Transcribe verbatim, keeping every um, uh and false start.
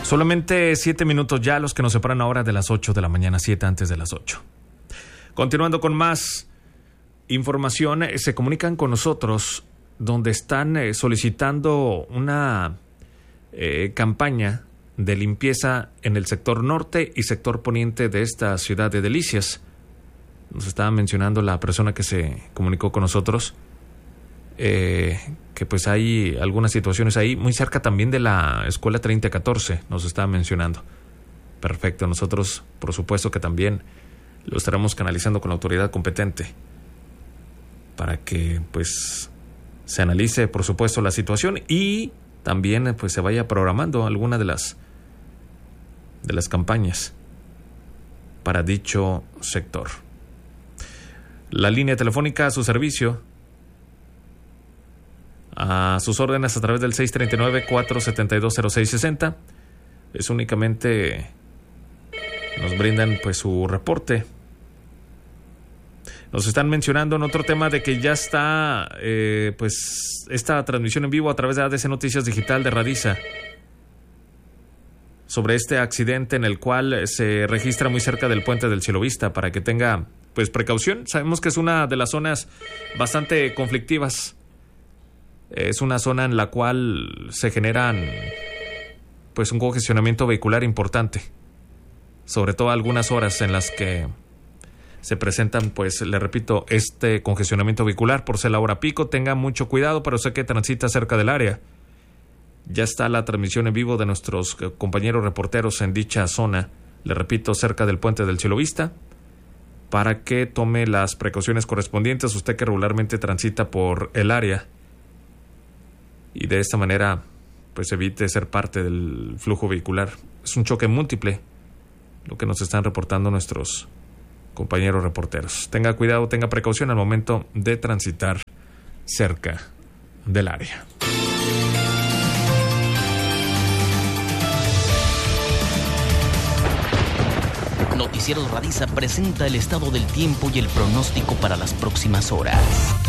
Solamente siete minutos ya los que nos separan ahora de las ocho de la mañana, siete antes de las ocho. Continuando con más información, eh, se comunican con nosotros donde están eh, solicitando una eh, campaña de limpieza en el sector norte y sector poniente de esta ciudad de Delicias. Nos estaba mencionando la persona que se comunicó con nosotros eh, que pues hay algunas situaciones ahí, muy cerca también de la escuela treinta catorce, nos estaba mencionando. Perfecto, nosotros por supuesto que también lo estaremos canalizando con la autoridad competente para que pues se analice por supuesto la situación y también pues se vaya programando alguna de las de las campañas para dicho sector. La línea telefónica a su servicio, a sus órdenes a través del seis tres nueve, cuatro siete dos, cero seis seis cero. Es únicamente nos brindan pues su reporte. Nos están mencionando en otro tema de que ya está eh, pues esta transmisión en vivo a través de A D C Noticias Digital de Radiza sobre este accidente en el cual se registra muy cerca del puente del Cielovista, para que tenga pues precaución. Sabemos que es una de las zonas bastante conflictivas. Es una zona en la cual se generan pues un congestionamiento vehicular importante, sobre todo algunas horas en las que se presentan, pues le repito, este congestionamiento vehicular por ser la hora pico. Tenga mucho cuidado, pero sé que transita cerca del área. Ya está la transmisión en vivo de nuestros compañeros reporteros en dicha zona, le repito, cerca del puente del Cielovista, para que tome las precauciones correspondientes usted que regularmente transita por el área y de esta manera pues evite ser parte del flujo vehicular. Es un choque múltiple lo que nos están reportando nuestros compañeros reporteros. Tenga cuidado, tenga precaución al momento de transitar cerca del área. Noticiero Radiza presenta el estado del tiempo y el pronóstico para las próximas horas.